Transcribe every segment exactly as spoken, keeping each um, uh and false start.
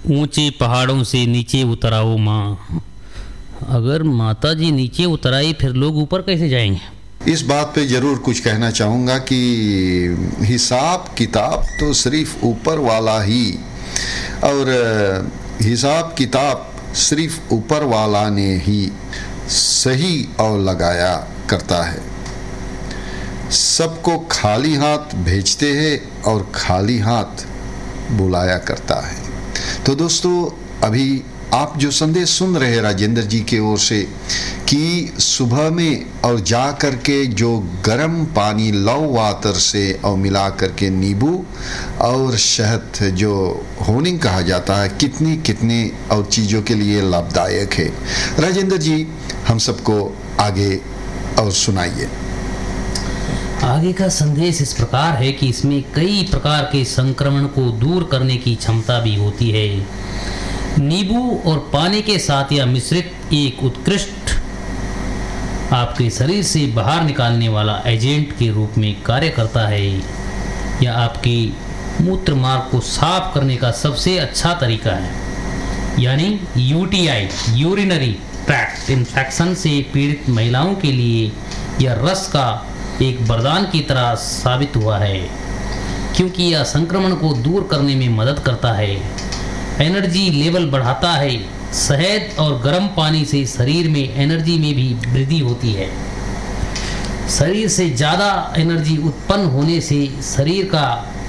ऊंचे पहाड़ों से नीचे उतर आओ माँ। अगर माता जी नीचे उतर आई फिर लोग ऊपर कैसे जाएंगे? इस बात पे ज़रूर कुछ कहना चाहूँगा कि हिसाब किताब तो सिर्फ ऊपर वाला ही, और हिसाब किताब सिर्फ ऊपर वाला ने ही सही और लगाया करता है। सबको खाली हाथ भेजते हैं और खाली हाथ बुलाया करता है। तो दोस्तों, अभी आप जो संदेश सुन रहे हैं राजेंद्र जी की ओर से कि सुबह में और जा कर के जो गर्म पानी लव वाटर से और मिला कर के नींबू और शहद जो होनिंग कहा जाता है, कितनी कितनी और चीज़ों के लिए लाभदायक है। राजेंद्र जी, हम सबको आगे और सुनाइए। आगे का संदेश इस प्रकार है कि इसमें कई प्रकार के संक्रमण को दूर करने की क्षमता भी होती है। नींबू और पानी के साथ यह मिश्रित एक उत्कृष्ट आपके शरीर से बाहर निकालने वाला एजेंट के रूप में कार्य करता है। यह आपके मूत्र मार्ग को साफ करने का सबसे अच्छा तरीका है। यानी यूटीआई यूरिनरी ट्रैक्ट इन्फेक्शन से पीड़ित महिलाओं के लिए यह रस का एक वरदान की तरह साबित हुआ है, क्योंकि यह संक्रमण को दूर करने में मदद करता है, एनर्जी लेवल बढ़ाता है। शहद और गर्म पानी से शरीर में एनर्जी में भी वृद्धि होती है। शरीर से ज़्यादा एनर्जी उत्पन्न होने से शरीर का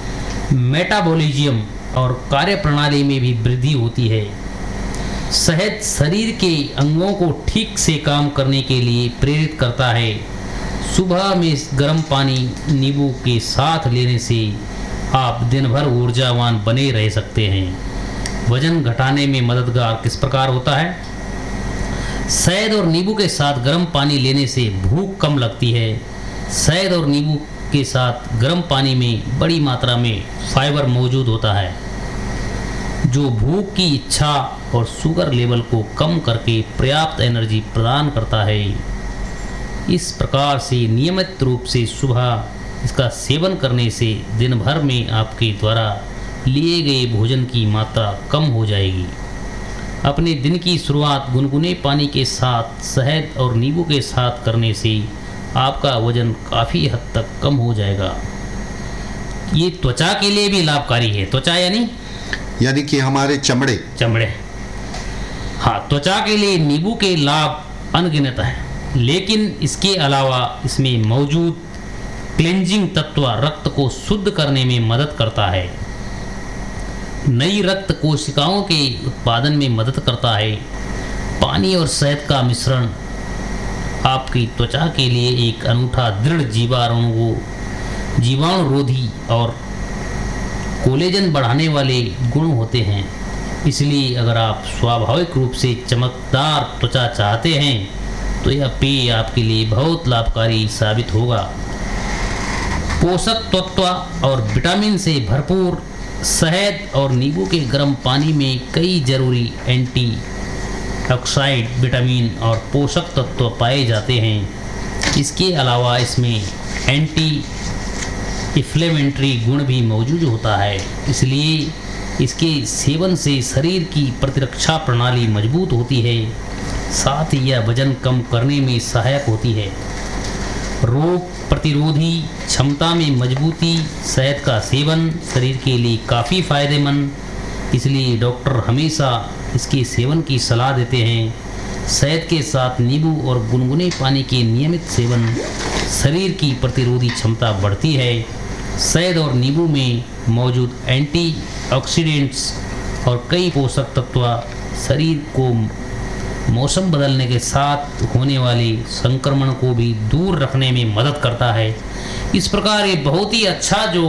मेटाबॉलिज्म और कार्य प्रणाली में भी वृद्धि होती है। शहद शरीर के अंगों को ठीक से काम करने के लिए प्रेरित करता है। सुबह में गर्म पानी नींबू के साथ लेने से आप दिन भर ऊर्जावान बने रह सकते हैं। वजन घटाने में मददगार किस प्रकार होता है? शहद और नींबू के साथ गर्म पानी लेने से भूख कम लगती है। शहद और नींबू के साथ गर्म पानी में बड़ी मात्रा में फाइबर मौजूद होता है, जो भूख की इच्छा और शुगर लेवल को कम करके पर्याप्त एनर्जी प्रदान करता है। इस प्रकार से नियमित रूप से सुबह इसका सेवन करने से दिन भर में आपके द्वारा लिए गए भोजन की मात्रा कम हो जाएगी। अपने दिन की शुरुआत गुनगुने पानी के साथ शहद और नींबू के साथ करने से आपका वजन काफ़ी हद तक कम हो जाएगा। ये त्वचा के लिए भी लाभकारी है। त्वचा यानी यानी कि हमारे चमड़े चमड़े हाँ, त्वचा के लिए नींबू के लाभ अनगिनत हैं, लेकिन इसके अलावा इसमें मौजूद क्लेंजिंग तत्व रक्त को शुद्ध करने में मदद करता है, नई रक्त कोशिकाओं के उत्पादन में मदद करता है। पानी और शहद का मिश्रण आपकी त्वचा के लिए एक अनूठा दृढ़ जीवाणु जीवाणुरोधी और कोलेजन बढ़ाने वाले गुण होते हैं। इसलिए अगर आप स्वाभाविक रूप से चमकदार त्वचा चाहते हैं तो यह पेय आपके लिए बहुत लाभकारी साबित होगा। पोषक तत्व और विटामिन से भरपूर शहद और नींबू के गर्म पानी में कई जरूरी एंटी ऑक्साइड, विटामिन और पोषक तत्व पाए जाते हैं। इसके अलावा इसमें एंटी इन्फ्लेमेटरी गुण भी मौजूद होता है, इसलिए इसके सेवन से शरीर की प्रतिरक्षा प्रणाली मजबूत होती है। साथ ही यह वजन कम करने में सहायक होती है। रोग प्रतिरोधी क्षमता में मजबूती। शहद का सेवन शरीर के लिए काफ़ी फायदेमंद, इसलिए डॉक्टर हमेशा इसके सेवन की सलाह देते हैं। शहद के साथ नींबू और गुनगुने पानी के नियमित सेवन शरीर की प्रतिरोधी क्षमता बढ़ती है। शहद और नींबू में मौजूद एंटीऑक्सीडेंट्स और कई पोषक तत्व शरीर को मौसम बदलने के साथ होने वाले संक्रमण को भी दूर रखने में मदद करता है। इस प्रकार ये बहुत ही अच्छा जो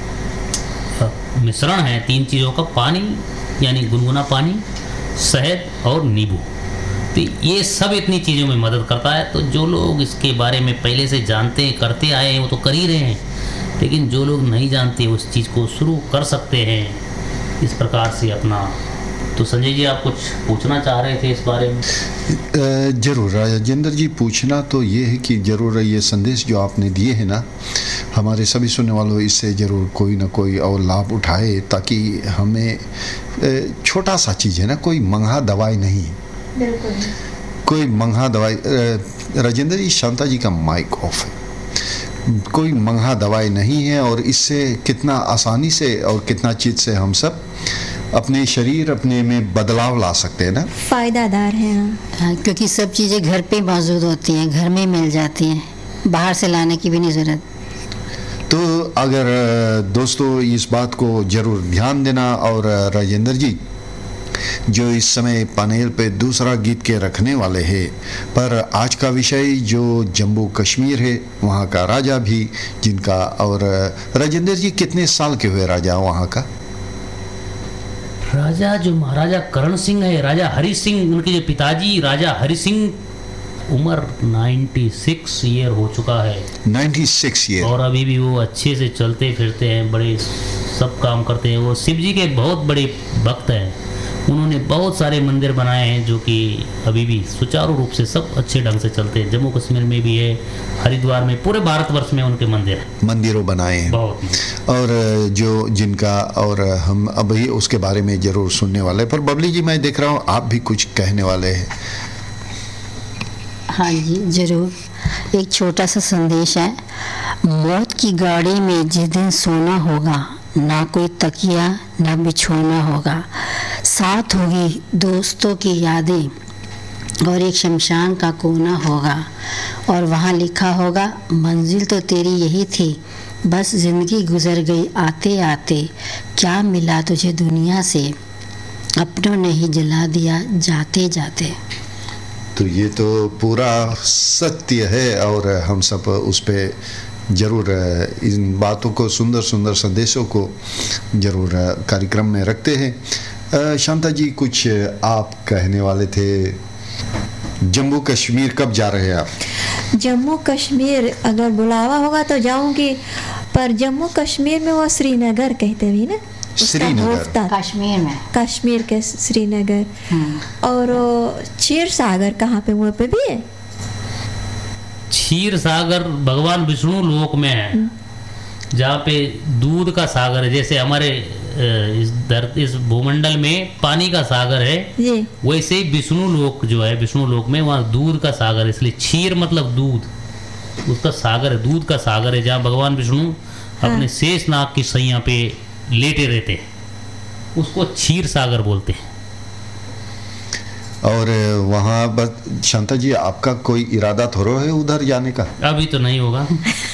मिश्रण है तीन चीज़ों का, पानी यानी गुनगुना पानी, शहद और नींबू, तो ये सब इतनी चीज़ों में मदद करता है। तो जो लोग इसके बारे में पहले से जानते करते आए हैं वो तो कर ही रहे हैं, लेकिन जो लोग नहीं जानते उस चीज़ को शुरू कर सकते हैं इस प्रकार से अपना। तो संजय जी, आप कुछ पूछना चाह रहे थे इस बारे में? ज़रूर राजेंद्र जी, पूछना तो ये है कि ज़रूर ये संदेश जो आपने दिए हैं ना, हमारे सभी सुनने वालों इससे ज़रूर कोई ना कोई और लाभ उठाए, ताकि हमें छोटा सा चीज़ है ना, कोई महंगा दवाई नहीं है, बिल्कुल कोई महंगा दवाई। राजेंद्र जी, शांता जी का माइक ऑफ है। कोई महंगा दवाई नहीं है, और इससे कितना आसानी से और कितना चीज़ से हम सब अपने शरीर अपने में बदलाव ला सकते हैं ना, फायदादार है। हाँ, क्योंकि सब चीज़ें घर पे मौजूद होती हैं, घर में मिल जाती हैं, बाहर से लाने की भी नहीं ज़रूरत। तो अगर दोस्तों इस बात को ज़रूर ध्यान देना। और राजेंद्र जी जो इस समय पैनल पे दूसरा गीत के रखने वाले हैं, पर आज का विषय जो जम्मू कश्मीर है, वहाँ का राजा भी जिनका, और राजेंद्र जी कितने साल के हुए राजा वहाँ का? राजा जो महाराजा करण सिंह है, राजा हरि सिंह, उनके जो पिताजी राजा हरि सिंह, उम्र छियानवे ईयर हो चुका है। छियानवे ईयर। और अभी भी वो अच्छे से चलते फिरते हैं, बड़े सब काम करते हैं। वो शिव जी के बहुत बड़े भक्त हैं। उन्होंने बहुत सारे मंदिर बनाए हैं जो कि अभी भी सुचारू रूप से सब अच्छे ढंग से चलते हैं। जम्मू कश्मीर में भी है, हरिद्वार में, पूरे भारतवर्ष में उनके मंदिर हैं, मंदिरों बनाए हैं बहुत। और जो जिनका, और हम अभी उसके बारे में ज़रूर सुनने वाले। पर बबली जी, मैं देख रहा हूँ आप भी कुछ कहने वाले हैं। हाँ जी, ज़रूर। एक छोटा सा संदेश है। मौत की गाड़ी में जिस दिन सोना होगा, ना कोई तकिया ना बिछोना होगा, साथ होगी दोस्तों की यादें और एक शमशान का कोना होगा, और वहाँ लिखा होगा मंजिल तो तेरी यही थी, बस ज़िंदगी गुजर गई आते आते, क्या मिला तुझे दुनिया से, अपनों ने ही जला दिया जाते जाते। तो ये तो पूरा सत्य है, और हम सब उस पर ज़रूर इन बातों को, सुंदर सुंदर संदेशों को ज़रूर कार्यक्रम में रखते हैं। शांता जी, कुछ आप कहने वाले थे। जम्मू कश्मीर कब जा रहे हैं आप? जम्मू कश्मीर अगर बुलावा होगा तो जाऊंगी, पर जम्मू कश्मीर में वो श्रीनगर कहते भी ना, श्रीनगर कश्मीर में, कश्मीर के श्रीनगर। और क्षीर सागर कहाँ पे, वहाँ पे भी है? क्षीर सागर भगवान विष्णु लोक में है, जहाँ पे दूध का सागर है। जैसे हमारे इस धरती, इस भूमंडल में पानी का सागर है, जी, वैसे ही विष्णु लोक जो है, विष्णु लोक में वहाँ दूध का सागर है। इसलिए क्षीर मतलब दूध, उसका सागर है, दूध का सागर है, जहाँ भगवान विष्णु अपने शेष नाग की सैया पे लेटे रहते हैं, उसको क्षीर सागर बोलते हैं। और वहाँ बस शांता जी, आपका कोई इरादा थोड़ा है उधर जाने का? अभी तो नहीं होगा।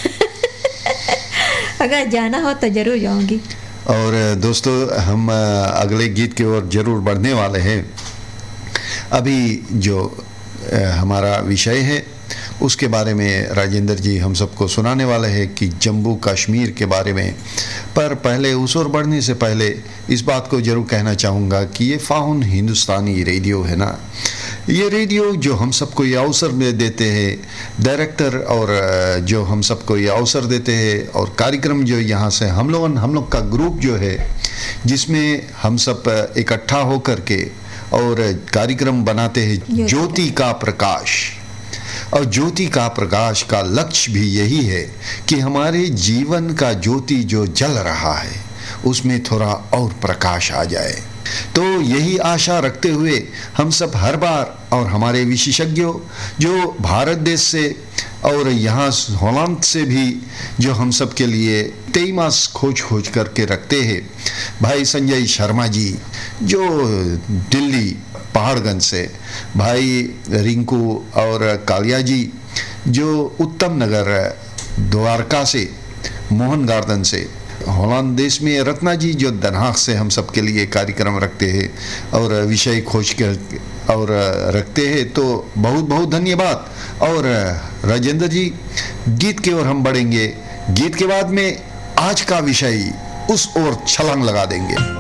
अगर जाना हो तो जरूर जाऊंगी। और दोस्तों, हम अगले गीत की ओर जरूर बढ़ने वाले हैं। अभी जो हमारा विषय है उसके बारे में राजेंद्र जी हम सबको सुनाने वाले हैं कि जम्मू कश्मीर के बारे में। पर पहले उस ओर बढ़ने से पहले इस बात को जरूर कहना चाहूँगा कि ये फाहुन हिंदुस्तानी रेडियो है ना, ये रेडियो जो हम सबको ये अवसर में देते हैं, डायरेक्टर और जो हम सबको ये अवसर देते हैं, और कार्यक्रम जो यहाँ से हम लोग हम लोग का ग्रुप जो है, जिसमें हम सब इकट्ठा होकर के और कार्यक्रम बनाते हैं ज्योति का प्रकाश। और ज्योति का प्रकाश का लक्ष्य भी यही है कि हमारे जीवन का ज्योति जो जल रहा है उसमें थोड़ा और प्रकाश आ जाए। तो यही आशा रखते हुए हम सब हर बार, और हमारे विशेषज्ञों जो भारत देश से और यहाँ हॉलैंड से भी जो हम सब के लिए तेईमास खोज खोज करके रखते हैं, भाई संजय शर्मा जी जो दिल्ली पहाड़गंज से, भाई रिंकू और कालिया जी जो उत्तम नगर द्वारका से, मोहन गार्डन से, हॉलैंड देश में रत्ना जी जो दनहाक से हम सब के लिए कार्यक्रम रखते हैं और विषय खोज कर और रखते हैं। तो बहुत बहुत धन्यवाद। और राजेंद्र जी, गीत की ओर हम बढ़ेंगे। गीत के बाद में आज का विषय उस ओर छलांग लगा देंगे।